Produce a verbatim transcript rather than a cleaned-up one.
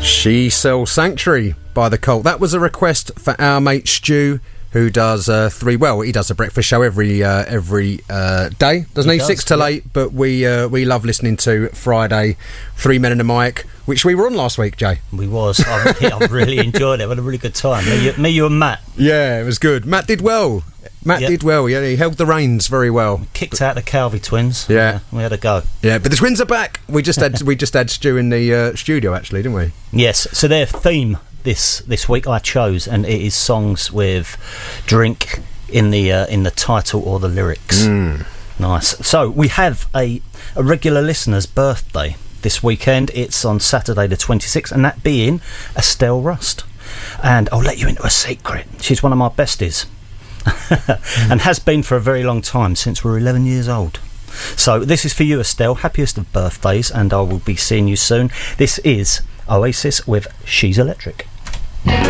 She Sells Sanctuary by The Cult. That was a request for our mate Stu, who does uh, three. Well, he does a breakfast show every uh, every uh, day, doesn't he? he? Does, Six to yeah. eight. But we uh, we love listening to Friday, Three Men and a Mic, which we were on last week, Jay. We was. I really, I really enjoyed it. We had a really good time. Me, you, me, you and Matt. Yeah, it was good. Matt did well. Matt yep. did well. Yeah, he held the reins very well. Kicked but, out the Calvi twins. Yeah, yeah, we had a go. Yeah, but the twins are back. We just had we just had Stu in the uh, studio, actually, didn't we? Yes. So their theme this this week I chose, and it is songs with drink in the uh, in the title or the lyrics. Mm. Nice. So we have a a regular listener's birthday this weekend. It's on Saturday the twenty-sixth, and that being Estelle Rust. And I'll let you into a secret. She's one of my besties. And has been for a very long time, since we were eleven years old. So this is for you, Estelle. Happiest of birthdays, and I will be seeing you soon. This is Oasis with She's Electric.